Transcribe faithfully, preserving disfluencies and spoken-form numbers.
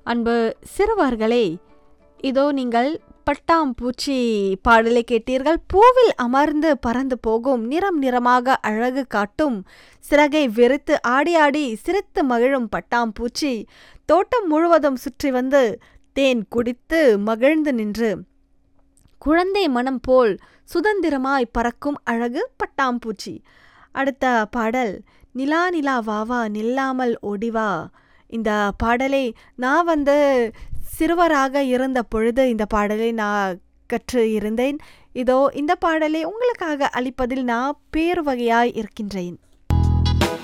அன்பு சிறுவர்களே, இதோ நீங்கள் பட்டாம்பூச்சி பாடலை கேட்டீர்கள். பூவில் அமர்ந்து பறந்து போகும், நிறம் நிறமாக அழகு காட்டும், சிறகை விரித்து ஆடி ஆடி சிரித்து மகிழும் பட்டாம்பூச்சி தோட்டம் முழுவதும் சுற்றி வந்து தேன் குடித்து மகிழ்ந்து நின்று குழந்தை மனம் போல் சுதந்திரமாய் பறக்கும் அழகு பட்டாம்பூச்சி. அடுத்த பாடல் நிலா நிலா வாவா நில்லாமல் ஓடிவா. இந்த பாடலை நான் வந்து சிறுவராக இருந்த பொழுது இந்த பாடலை நான் கற்று இருந்தேன். இதோ இந்த பாடலை உங்களுக்காக அளிப்பதில் நான் பேரு வகையாய் இருக்கின்றேன்.